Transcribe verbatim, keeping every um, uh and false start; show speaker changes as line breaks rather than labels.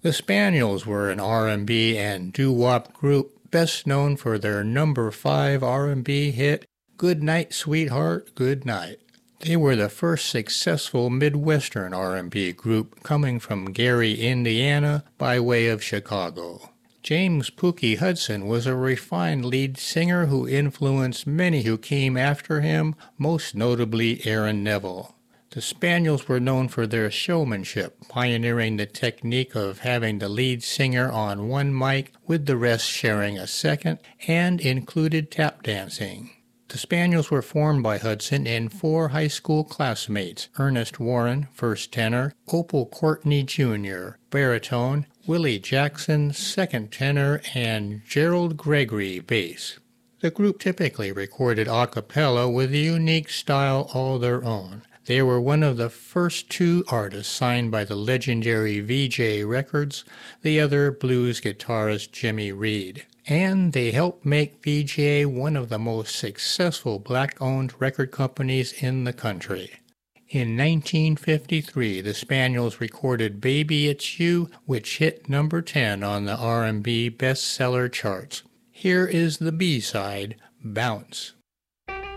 The Spaniels were an R and B and doo-wop group best known for their number five R and B hit, Good Night, Sweetheart, Good Night. They were the first successful Midwestern R and B group coming from Gary, Indiana, by way of Chicago. James Pookie Hudson was a refined lead singer who influenced many who came after him, most notably Aaron Neville. The Spaniels were known for their showmanship, pioneering the technique of having the lead singer on one mic with the rest sharing a second, and included tap dancing. The Spaniels were formed by Hudson and four high school classmates, Ernest Warren, first tenor, Opal Courtney Junior, baritone, Willie Jackson, second tenor, and Gerald Gregory, bass. The group typically recorded a cappella with a unique style all their own. They were one of the first two artists signed by the legendary V J Records, the other blues guitarist Jimmy Reed. And they helped make V J one of the most successful black-owned record companies in the country. In nineteen fifty-three, the Spaniels recorded Baby It's You, which hit number ten on the R and B bestseller charts. Here is the B-side, Bounce.